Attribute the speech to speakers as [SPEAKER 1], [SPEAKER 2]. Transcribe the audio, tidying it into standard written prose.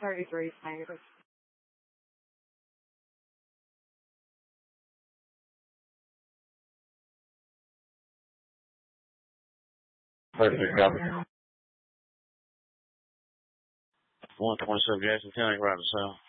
[SPEAKER 1] 33 Tigers.
[SPEAKER 2] Copy.
[SPEAKER 3] 127 Jackson County, right south.